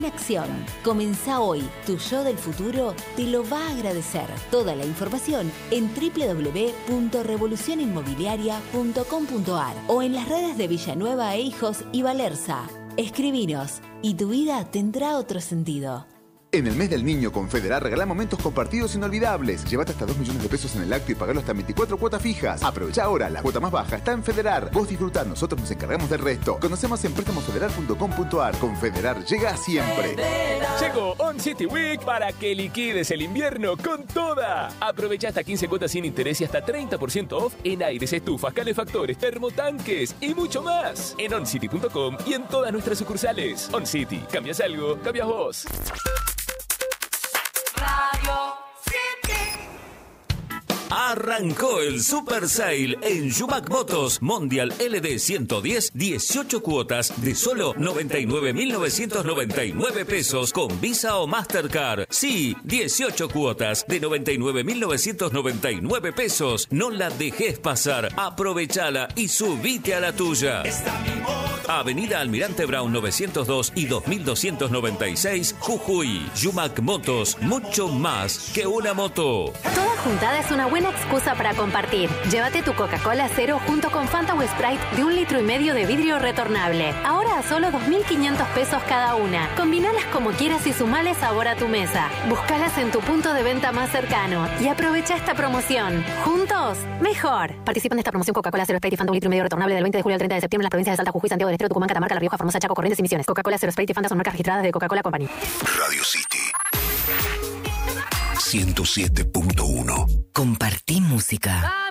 Acción. Comenzá hoy. Tu yo del futuro te lo va a agradecer. Toda la información en www.revolucioninmobiliaria.com.ar o en las redes de Villanueva e Hijos y Valerza. Escribinos y tu vida tendrá otro sentido. En el mes del niño con Federar regala momentos compartidos inolvidables. Llévate hasta 2 millones de pesos en el acto y pagalo hasta 24 cuotas fijas. Aprovecha ahora, la cuota más baja está en Federar. Vos disfrutá, nosotros nos encargamos del resto. Conocemos en préstamosfederar.com.ar. Con Federar llega siempre. Llegó On City Week para que liquides el invierno con toda. Aprovecha hasta 15 cuotas sin interés y hasta 30% off en aires, estufas, calefactores, termotanques y mucho más. En oncity.com y en todas nuestras sucursales. On City, cambias algo, cambias vos. Arrancó el Super Sale en Yumac Motos Mondial LD 110, 18 cuotas de solo 99.999 pesos con Visa o Mastercard. Sí, 18 cuotas de 99.999 pesos. No la dejes pasar, aprovechala y subite a la tuya. Avenida Almirante Brown 902 y 2296, Jujuy. Yumac Motos, mucho más que una moto. Toda juntada es una buena excusa para compartir. Llévate tu Coca-Cola Cero junto con Fanta o Sprite de 1,5 litros de vidrio retornable. Ahora a solo 2.500 pesos cada una. Combinalas como quieras y sumale sabor a tu mesa. Búscalas en tu punto de venta más cercano y aprovecha esta promoción. Juntos, mejor. Participan de esta promoción Coca-Cola Cero Sprite y Fanta 1,5 litros retornable del 20 de julio al 30 de septiembre en las provincias de Salta, Jujuy, Santiago del Estero, Tucumán, Catamarca, La Rioja, Formosa, Chaco, Corrientes y Misiones. Coca-Cola Cero Sprite y Fanta son marcas registradas de Coca-Cola Company. Radio City 107.1. Compartí música.